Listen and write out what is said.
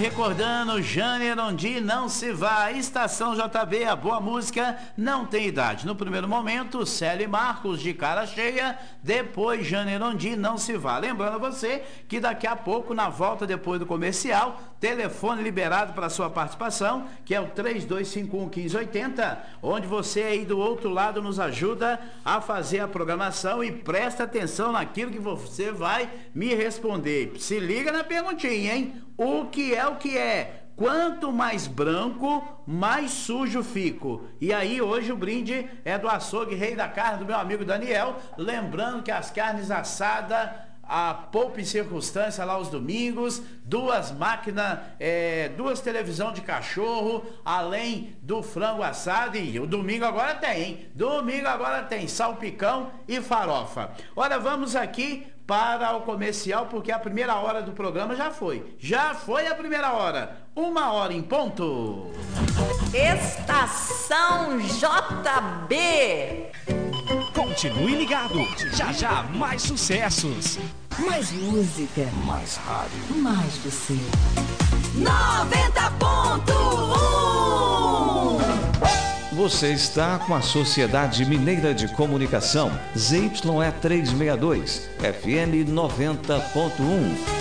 recordando, Jane Rondi, Não Se Vá, Estação JB, a boa música não tem idade. No primeiro momento, Célio e Marcos de Cara Cheia, depois Jane Rondi, Não Se Vá. Lembrando a você que daqui a pouco, na volta depois do comercial, telefone liberado para sua participação, que é o 3251-1580, onde você aí do outro lado nos ajuda a fazer a programação e presta atenção naquilo que você vai me responder. Se liga na perguntinha, hein? O que é o que é? Quanto mais branco, mais sujo fico. E aí, hoje o brinde é do açougue Rei da Carne, do meu amigo Daniel. Lembrando que as carnes assadas, a Poupa em Circunstância lá aos domingos, duas máquinas, duas televisão de cachorro, além do frango assado, e o domingo agora tem, hein? Domingo agora tem salpicão e farofa. Olha, vamos aqui para o comercial, porque a primeira hora do programa já foi. Já foi a primeira hora. 1h em ponto. Estação JB. Continue ligado. Já já mais sucessos. Mais música. Mais rádio. Mais você. 90.1. Você está com a Sociedade Mineira de Comunicação, ZYE 362, FM 90.1.